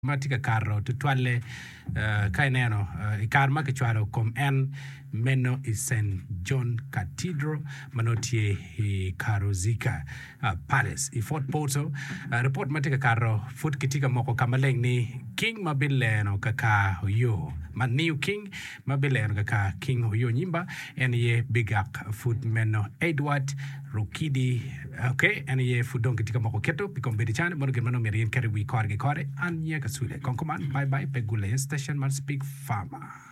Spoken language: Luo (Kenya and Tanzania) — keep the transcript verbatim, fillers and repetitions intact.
matika carro tutwale uh, kaineno uh, ikarma ke chwalo kom en meno i Saint John Cathedral manotie i Karozika uh, Palace i Fort Portal uh, report matika carro foot kitika moko kamaleng ni King Mabileno kaka yo man new King Mabileno kaka King yo nyimba en ye big up foot meno Edward Rukidi okay en ye fudon kitika moko keto pikombedi chane mono gemano merien kare wi kore kore anya kasule konkoman bye bye pegule station man speak farmer.